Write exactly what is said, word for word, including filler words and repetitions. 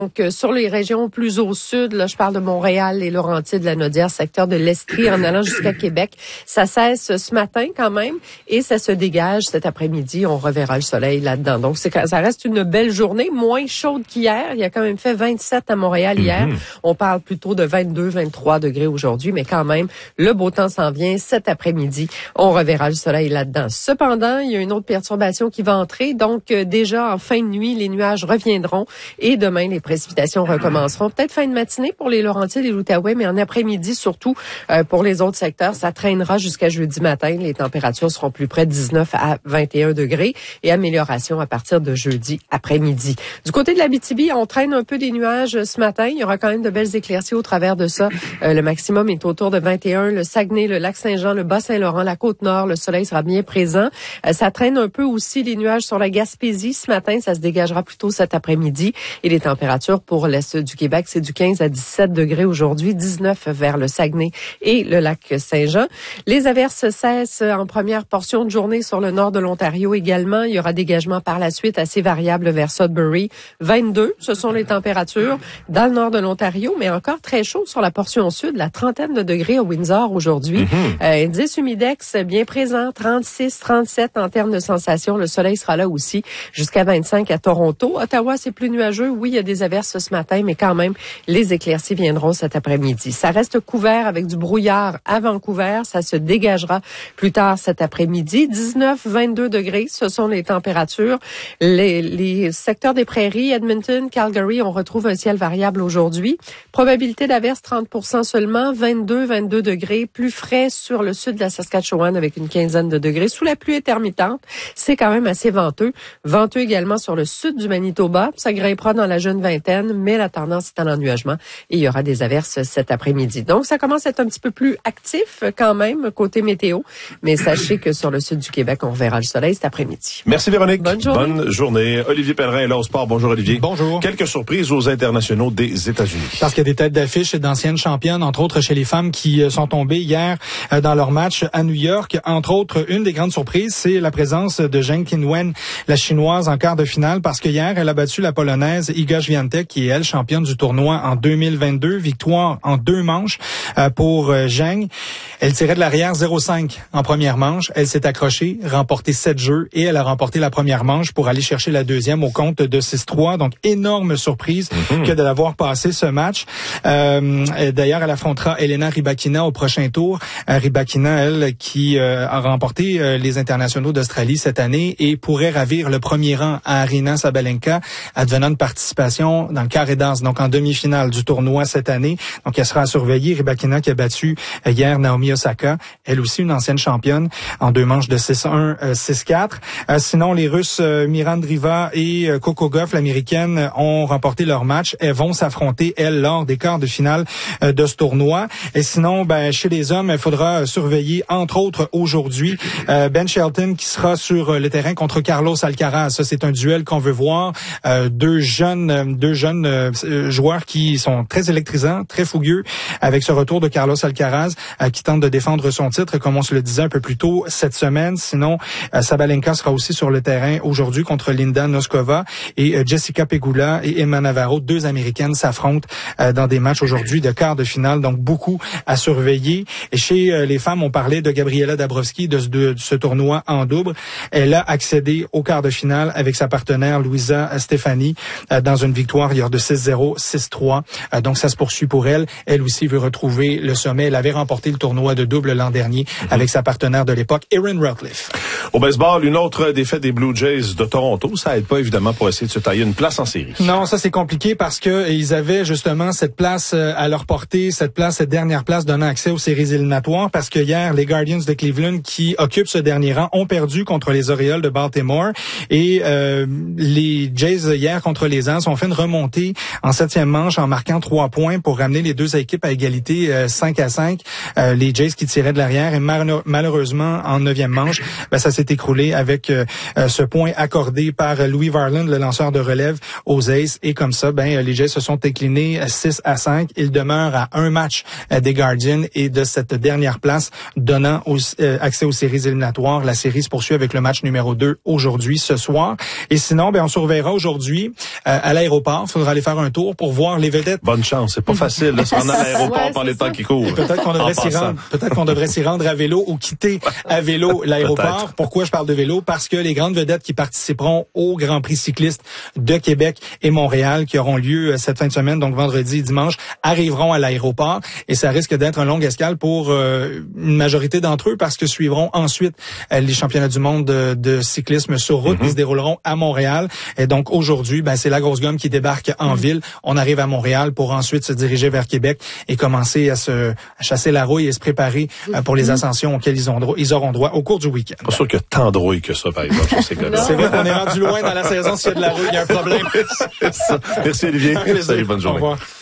Donc, euh, sur les régions plus au sud, là, je parle de Montréal, les Laurentides, la Naudière, secteur de l'Estrie, en allant jusqu'à Québec, ça cesse ce matin quand même et ça se dégage cet après-midi. On reverra le soleil là-dedans. Donc, c'est, ça reste une belle journée, moins chaude qu'hier. Il y a quand même fait vingt-sept à Montréal hier. Mm-hmm. On parle plutôt de vingt-deux, vingt-trois degrés aujourd'hui, mais quand même, le beau temps s'en vient cet après-midi. On reverra le soleil là-dedans. Cependant, il y a une autre perturbation qui va entrer. Donc, euh, déjà en fin de nuit, les nuages reviendront et demain, les Les précipitations recommenceront. Peut-être fin de matinée pour les Laurentides et l'Outaouais, mais en après-midi, surtout euh, pour les autres secteurs, ça traînera jusqu'à jeudi matin. Les températures seront plus près de dix-neuf à vingt et un degrés et amélioration à partir de jeudi après-midi. Du côté de l'Abitibi, on traîne un peu des nuages ce matin. Il y aura quand même de belles éclaircies au travers de ça. Euh, le maximum est autour de vingt et un. Le Saguenay, le Lac-Saint-Jean, le Bas-Saint-Laurent, la Côte-Nord, le soleil sera bien présent. Euh, ça traîne un peu aussi les nuages sur la Gaspésie. Ce matin, ça se dégagera plutôt cet après-midi et les températures pour l'est du Québec, c'est du quinze à dix-sept degrés aujourd'hui, dix-neuf vers le Saguenay et le lac Saint-Jean. Les averses cessent en première portion de journée sur le nord de l'Ontario également. Il y aura dégagement par la suite assez variable vers Sudbury. vingt-deux, ce sont les températures dans le nord de l'Ontario, mais encore très chaud sur la portion sud, la trentaine de degrés à Windsor aujourd'hui. Mm-hmm. Euh, indice humidex bien présent, trente-six, trente-sept en termes de sensation. Le soleil sera là aussi jusqu'à vingt-cinq à Toronto. Ottawa, c'est plus nuageux. Oui, il y a des averses ce matin, mais quand même, les éclaircies viendront cet après-midi. Ça reste couvert avec du brouillard à Vancouver. Ça se dégagera plus tard cet après-midi. dix-neuf, vingt-deux degrés, ce sont les températures. Les, les secteurs des prairies, Edmonton, Calgary, on retrouve un ciel variable aujourd'hui. Probabilité d'averse trente pour cent seulement, vingt-deux, vingt-deux degrés. Plus frais sur le sud de la Saskatchewan avec une quinzaine de degrés. Sous la pluie intermittente, c'est quand même assez venteux. Venteux également sur le sud du Manitoba. Ça grimpera dans la jeune vingtaine, mais la tendance est à l'ennuagement et il y aura des averses cet après-midi. Donc, ça commence à être un petit peu plus actif quand même, côté météo, mais sachez que sur le sud du Québec, on verra le soleil cet après-midi. Merci Véronique. Bonne journée. Bonne journée. Olivier Pellerin est là au sport. Bonjour Olivier. Bonjour. Quelques surprises aux internationaux des États-Unis. Parce qu'il y a des têtes d'affiche d'anciennes championnes, entre autres chez les femmes qui sont tombées hier dans leur match à New York. Entre autres, une des grandes surprises, c'est la présence de Zheng Qinwen, la chinoise, en quart de finale, parce que hier, elle a battu la polonaise Iga Swiatek, qui est elle championne du tournoi en deux mille vingt-deux, victoire en deux manches euh, pour euh, Zheng. Elle tirait de l'arrière zéro cinq en première manche, elle s'est accrochée, remporté sept jeux et elle a remporté la première manche pour aller chercher la deuxième au compte de six trois. Donc énorme surprise mm-hmm. que de l'avoir passé ce match. Euh, d'ailleurs, elle affrontera Elena Rybakina au prochain tour. Euh, Rybakina, elle, qui euh, a remporté euh, les internationaux d'Australie cette année et pourrait ravir le premier rang à Aryna Sabalenka, advenant une participation dans le carré d'as, donc en demi-finale du tournoi cette année. Donc, elle sera à surveiller. Rybakina qui a battu euh, hier Naomi Osaka, elle aussi une ancienne championne, en deux manches de six un, euh, six quatre. Euh, sinon, les Russes euh, Miran Driva et euh, Coco Gauff, l'américaine, ont remporté leur match. Elles vont s'affronter, elles, lors des quarts de finale euh, de ce tournoi. Et sinon, ben, chez les hommes, il faudra surveiller, entre autres, aujourd'hui, euh, Ben Shelton qui sera sur le terrain contre Carlos Alcaraz. Ça, c'est un duel qu'on veut voir. Euh, deux jeunes, deux jeunes euh, joueurs qui sont très électrisants, très fougueux, avec ce retour de Carlos Alcaraz euh, qui tente de défendre son titre, comme on se le disait un peu plus tôt cette semaine. Sinon, euh, Sabalenka sera aussi sur le terrain aujourd'hui contre Linda Noskova et euh, Jessica Pegula et Emma Navarro, deux Américaines, s'affrontent euh, dans des matchs aujourd'hui de quart de finale. Donc, beaucoup à surveiller. Et chez euh, les femmes, on parlait de Gabriela Dabrowski, de, de, de ce tournoi en double. Elle a accédé au quart de finale avec sa partenaire Luisa Stefani euh, dans une victoire hier de six zéro, six trois. Euh, donc, ça se poursuit pour elle. Elle aussi veut retrouver le sommet. Elle avait remporté le tournoi de double l'an dernier mm-hmm. avec sa partenaire de l'époque, Erin Routliffe. Au baseball, une autre défaite des Blue Jays de Toronto. Ça aide pas évidemment pour essayer de se tailler une place en série. Non, ça c'est compliqué parce que ils avaient justement cette place à leur portée, cette place, cette dernière place donnant accès aux séries éliminatoires, parce que hier, les Guardians de Cleveland qui occupent ce dernier rang ont perdu contre les Orioles de Baltimore et euh, les Jays hier contre les As ont fait une remontée en septième manche en marquant trois points pour ramener les deux équipes à égalité euh, cinq à cinq. Euh, les Jays qui tiraient de l'arrière et mal- malheureusement en neuvième manche, ben, ça s'est écroulé avec euh, ce point accordé par Louis Varland, le lanceur de relève aux Aces, et comme ça, ben les Jays se sont inclinés six à cinq. Ils demeurent à un match euh, des Guardians et de cette dernière place donnant aux, euh, accès aux séries éliminatoires. La série se poursuit avec le match numéro deux aujourd'hui, ce soir. Et sinon, ben on surveillera aujourd'hui euh, à l'aéroport l'aéroport. Il faudra aller faire un tour pour voir les vedettes. Bonne chance. C'est pas facile de se rendre à l'aéroport Ouais, par les ça. temps qui courent. Peut-être qu'on devrait s'y rendre. Peut-être qu'on devrait s'y rendre à vélo ou quitter à vélo l'aéroport. Peut-être. Pourquoi je parle de vélo? Parce que les grandes vedettes qui participeront au Grand Prix cycliste de Québec et Montréal, qui auront lieu cette fin de semaine, donc vendredi et dimanche, arriveront à l'aéroport. Et ça risque d'être un long escale pour euh, une majorité d'entre eux parce que suivront ensuite euh, les championnats du monde de, de cyclisme sur route mm-hmm. qui se dérouleront à Montréal. Et donc aujourd'hui, ben, c'est la grosse gomme qui débarque en mm-hmm. ville. On arrive à Montréal pour ensuite se diriger vers Québec et commencer à se à chasser la rouille et se préparer euh, pour les ascensions auxquelles ils, ont droit, ils auront droit au cours du week-end. Pas sûr qu'il y a tant de rouille que ça, par exemple, sur ces gars-là. C'est vrai qu'on est rendu loin dans la saison. S'il y a de la rouille, il y a un problème. C'est ça. Merci Olivier. Salut, bonne journée. Au revoir.